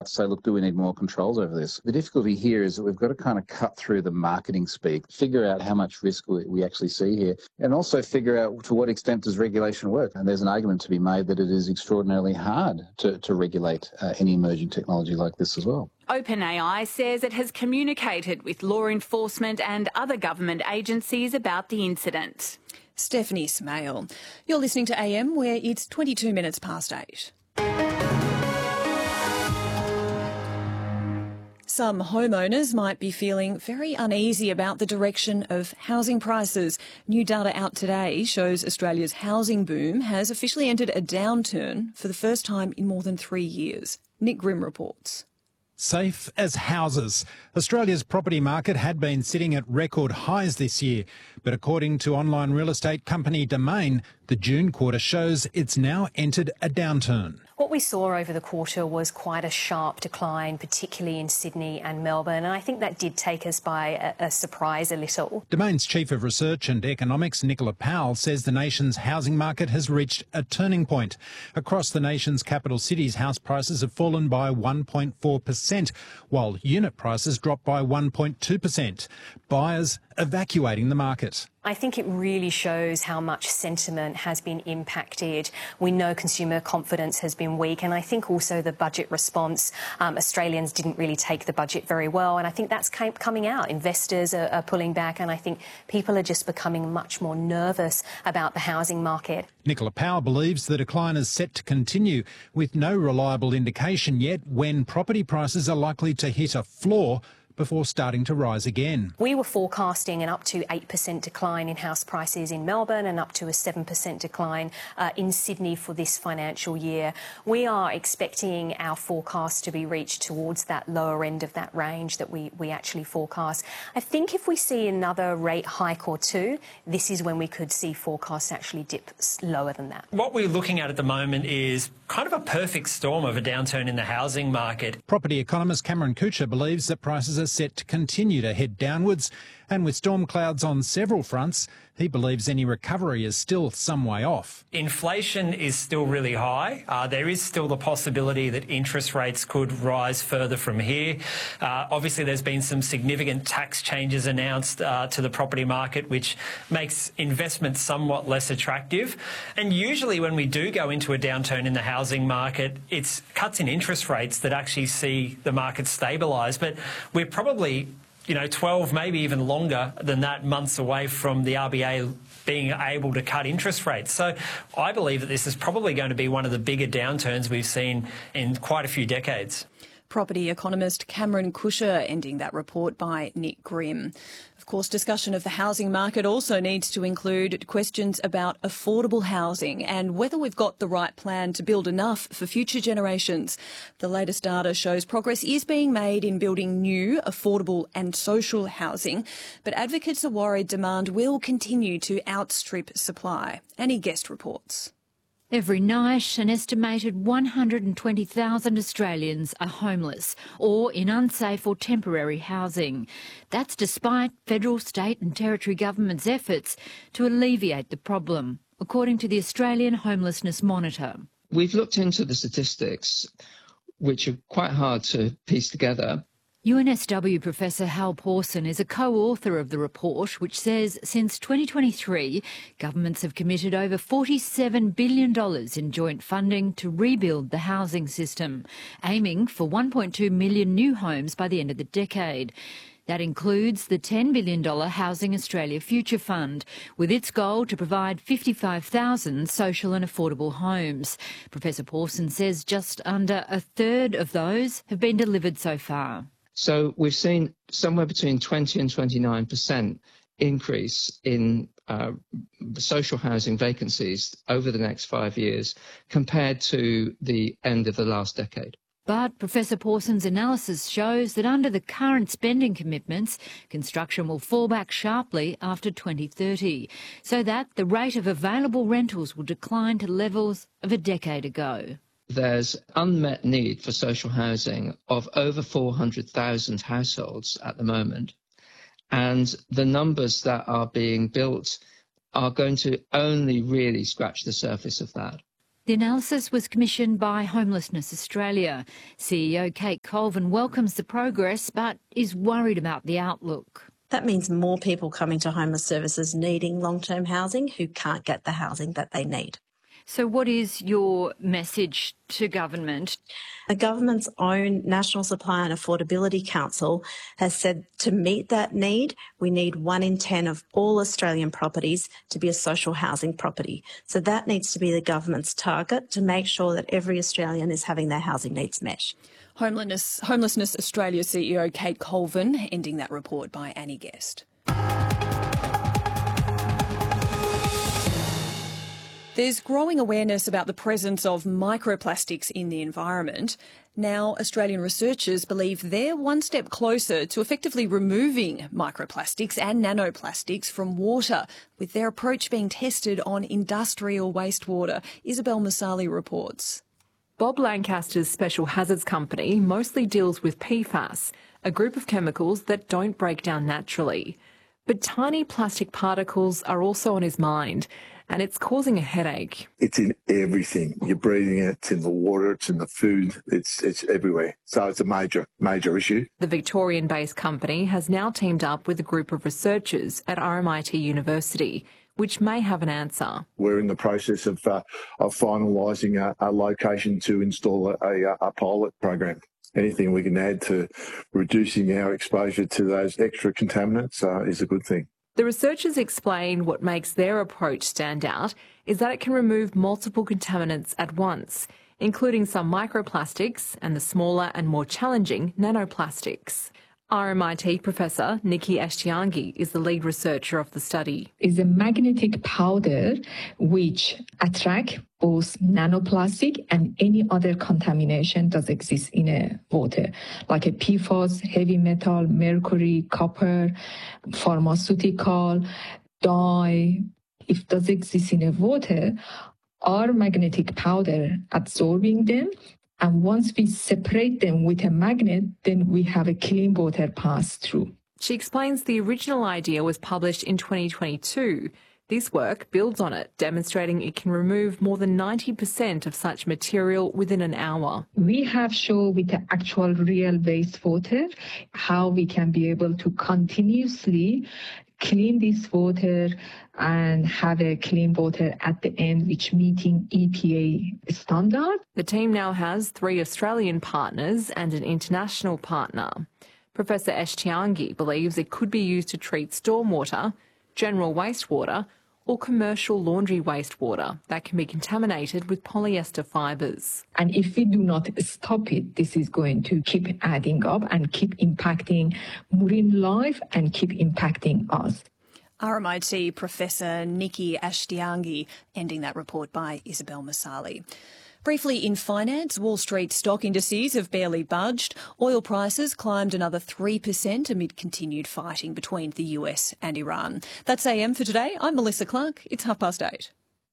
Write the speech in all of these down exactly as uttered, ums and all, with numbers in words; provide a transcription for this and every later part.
say, look, do we need more controls over this? The difficulty here is that we've got to kind of cut through the marketing speak, figure out how much risk we, we actually see here, and also figure out to what extent does regulation work. And there's an argument to be made that it is extraordinarily hard to, to regulate uh, any emerging technology like this as well. OpenAI says it has communicated with law enforcement and other government agencies about the incident. Stephanie Smale. You're listening to A M, where it's twenty-two minutes past eight. Some homeowners might be feeling very uneasy about the direction of housing prices. New data out today shows Australia's housing boom has officially entered a downturn for the first time in more than three years. Nick Grimm reports. Safe as houses. Australia's property market had been sitting at record highs this year, but according to online real estate company Domain, the June quarter shows it's now entered a downturn. What we saw over the quarter was quite a sharp decline, particularly in Sydney and Melbourne, and I think that did take us by a, a surprise a little. Domain's Chief of Research and Economics, Nicola Powell, says the nation's housing market has reached a turning point. Across the nation's capital cities, house prices have fallen by one point four percent, while unit prices dropped by one point two percent. Buyers evacuating the market. I think it really shows how much sentiment has been impacted. We know consumer confidence has been weak, and I think also the budget response, um, Australians didn't really take the budget very well, and I think that's came, coming out. Investors are, are pulling back, and I think people are just becoming much more nervous about the housing market. Nicola Powell believes the decline is set to continue, with no reliable indication yet when property prices are likely to hit a floor before starting to rise again. We were forecasting an up to eight percent decline in house prices in Melbourne and up to a seven percent decline uh, in Sydney for this financial year. We are expecting our forecast to be reached towards that lower end of that range that we, we actually forecast. I think if we see another rate hike or two, this is when we could see forecasts actually dip lower than that. What we're looking at at the moment is kind of a perfect storm of a downturn in the housing market. Property economist Cameron Kuchar believes that prices are set to continue to head downwards, and with storm clouds on several fronts, he believes any recovery is still some way off. Inflation is still really high. Uh, there is still the possibility that interest rates could rise further from here. Uh, obviously, there's been some significant tax changes announced uh, to the property market, which makes investment somewhat less attractive. And usually when we do go into a downturn in the housing market, it's cuts in interest rates that actually see the market stabilise. But we're probably you know, twelve, maybe even longer than that, months away from the R B A being able to cut interest rates. So I believe that this is probably going to be one of the bigger downturns we've seen in quite a few decades. Property economist Cameron Kuchar ending that report by Nick Grimm. Of course, discussion of the housing market also needs to include questions about affordable housing and whether we've got the right plan to build enough for future generations. The latest data shows progress is being made in building new, affordable and social housing, but advocates are worried demand will continue to outstrip supply. Annie Guest reports. Every night, an estimated one hundred twenty thousand Australians are homeless or in unsafe or temporary housing. That's despite federal, state and territory governments' efforts to alleviate the problem, according to the Australian Homelessness Monitor. We've looked into the statistics, which are quite hard to piece together. U N S W Professor Hal Pawson is a co-author of the report, which says since twenty twenty-three, governments have committed over forty-seven billion dollars in joint funding to rebuild the housing system, aiming for one point two million new homes by the end of the decade. That includes the ten billion dollars Housing Australia Future Fund, with its goal to provide fifty-five thousand social and affordable homes. Professor Pawson says just under a third of those have been delivered so far. So we've seen somewhere between twenty and twenty-nine percent increase in uh, social housing vacancies over the next five years compared to the end of the last decade. But Professor Pawson's analysis shows that under the current spending commitments, construction will fall back sharply after twenty thirty, so that the rate of available rentals will decline to levels of a decade ago. There's unmet need for social housing of over four hundred thousand households at the moment, and the numbers that are being built are going to only really scratch the surface of that. The analysis was commissioned by Homelessness Australia. C E O Kate Colvin welcomes the progress but is worried about the outlook. That means more people coming to homeless services needing long-term housing who can't get the housing that they need. So what is your message to government? The government's own National Supply and Affordability Council has said to meet that need, we need one in ten of all Australian properties to be a social housing property. So that needs to be the government's target to make sure that every Australian is having their housing needs met. Homelessness, Homelessness Australia C E O Kate Colvin ending that report by Annie Guest. There's growing awareness about the presence of microplastics in the environment. Now, Australian researchers believe they're one step closer to effectively removing microplastics and nanoplastics from water, with their approach being tested on industrial wastewater. Isabel Masali reports. Bob Lancaster's Special Hazards Company mostly deals with P FAS, a group of chemicals that don't break down naturally. But tiny plastic particles are also on his mind, and it's causing a headache. It's in everything. You're breathing it, it's in the water, it's in the food, it's it's everywhere. So it's a major, major issue. The Victorian-based company has now teamed up with a group of researchers at R M I T University, which may have an answer. We're in the process of uh, of finalising a, a location to install a, a, a pilot program. Anything we can add to reducing our exposure to those extra contaminants uh, is a good thing. The researchers explain what makes their approach stand out is that it can remove multiple contaminants at once, including some microplastics and the smaller and more challenging nanoplastics. R M I T professor Nikki Ashtiangi is the lead researcher of the study. It's a magnetic powder which attracts both nanoplastic and any other contamination that exists in a water, like a P FAS, heavy metal, mercury, copper, pharmaceutical, dye. If it does exist in a water, our magnetic powder absorbing them. And once we separate them with a magnet, then we have a clean water pass through. She explains the original idea was published in twenty twenty-two. This work builds on it, demonstrating it can remove more than ninety percent of such material within an hour. We have shown with the actual real wastewater how we can be able to continuously clean this water and have a clean water at the end, which meeting E P A standard. The team now has three Australian partners and an international partner. Professor Ashtiangi believes it could be used to treat stormwater, general wastewater, or commercial laundry wastewater that can be contaminated with polyester fibres. And if we do not stop it, this is going to keep adding up and keep impacting marine life and keep impacting us. R M I T Professor Nikki Ashtiangi ending that report by Isabel Masali. Briefly in finance, Wall Street stock indices have barely budged. Oil prices climbed another three percent amid continued fighting between the U S and Iran. That's A M for today. I'm Melissa Clark. It's half past eight.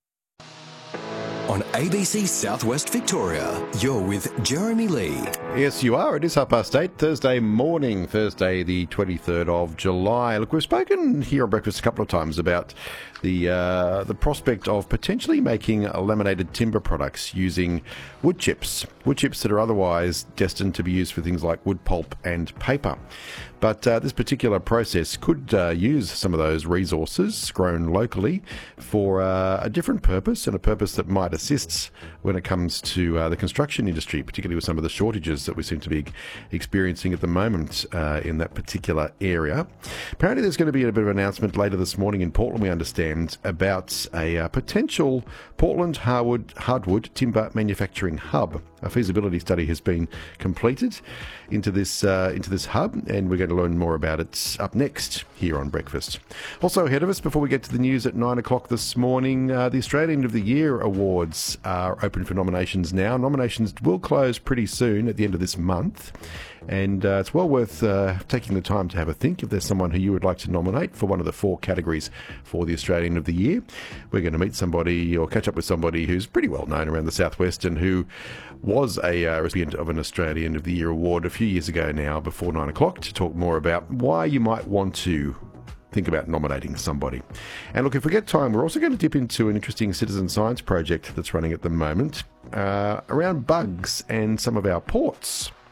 On A B C Southwest Victoria, you're with Jeremy Lee. Yes, you are. It is half past eight, Thursday morning, Thursday the twenty-third of July. Look, we've spoken here on Breakfast a couple of times about the uh, the prospect of potentially making laminated timber products using wood chips, wood chips that are otherwise destined to be used for things like wood pulp and paper. But uh, this particular process could uh, use some of those resources grown locally for uh, a different purpose, and a purpose that might assist when it comes to uh, the construction industry, particularly with some of the shortages that we seem to be experiencing at the moment uh, in that particular area. Apparently there's going to be a bit of an announcement later this morning in Portland, we understand, about a uh, potential Portland hardwood, hardwood timber manufacturing hub. A feasibility study has been completed into this uh, into this hub, and we're going to learn more about it up next here on Breakfast. Also ahead of us, before we get to the news at nine o'clock this morning, uh, the Australian of the Year Awards are open for nominations now. Nominations will close pretty soon at the end of this month, and uh, it's well worth uh, taking the time to have a think if there's someone who you would like to nominate for one of the four categories for the Australian of the Year. We're going to meet somebody or catch up with somebody who's pretty well known around the southwest and who was a uh, recipient of an Australian of the Year award a few years ago now before nine o'clock to talk more about why you might want to think about nominating somebody. And look, if we get time, we're also going to dip into an interesting citizen science project that's running at the moment uh, around bugs and some of our ports.